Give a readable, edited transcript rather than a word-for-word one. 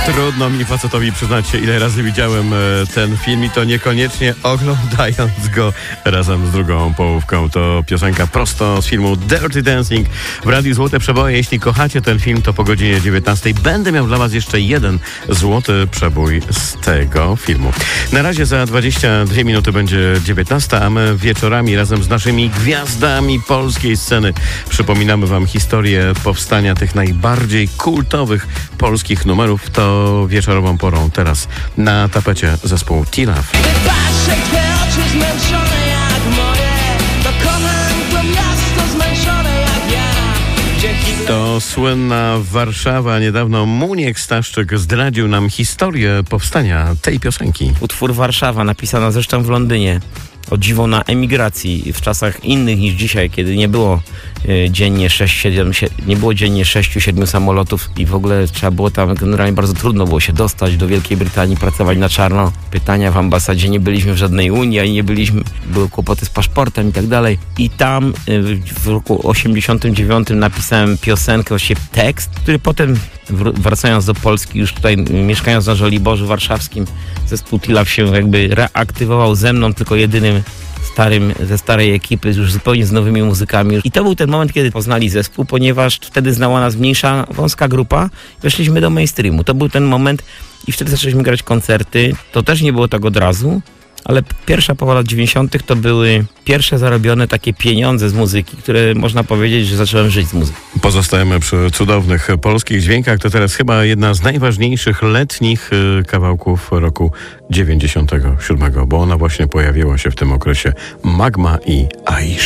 Trudno mi facetowi przyznać się, ile razy widziałem ten film i to niekoniecznie oglądając go razem z drugą połówką. To piosenka prosto z filmu Dirty Dancing w Radiu Złote Przeboje. Jeśli kochacie ten film, to po godzinie 19 będę miał dla was jeszcze jeden złoty przebój z tego filmu. Na razie za 22 minuty będzie 19, a my wieczorami razem z naszymi gwiazdami polskiej sceny przypominamy wam historię powstania tych najbardziej kultowych polskich numerów. To wieczorową porą teraz na tapecie zespół T-Love. Patrzę w te oczy zmęczone jak moje, to kocham to miasto zmęczone jak ja. To słynna Warszawa. Niedawno Muniek Staszczyk zdradził nam historię powstania tej piosenki. Utwór Warszawa, napisana zresztą w Londynie. O dziwo na emigracji w czasach innych niż dzisiaj, kiedy nie było dziennie 6-7 samolotów i w ogóle trzeba było tam, generalnie bardzo trudno było się dostać do Wielkiej Brytanii, pracować na czarno. Pytania w ambasadzie, nie byliśmy w żadnej Unii, ani były kłopoty z paszportem i tak dalej. I tam w roku 89 napisałem piosenkę, właściwie tekst, który potem wracając do Polski, już tutaj mieszkając na Żoliborzu Warszawskim, zespół T-Love się jakby reaktywował ze mną, tylko jedynym ze starej ekipy, już zupełnie z nowymi muzykami. I to był ten moment, kiedy poznali zespół, ponieważ wtedy znała nas mniejsza, wąska grupa. Weszliśmy do mainstreamu. To był ten moment i wtedy zaczęliśmy grać koncerty. To też nie było tak od razu, ale pierwsza połowa lat 90. to były pierwsze zarobione takie pieniądze z muzyki, które można powiedzieć, że zacząłem żyć z muzyki. Pozostajemy przy cudownych polskich dźwiękach. To teraz chyba jedna z najważniejszych letnich kawałków roku 97, bo ona właśnie pojawiła się w tym okresie. Magma i Aisz.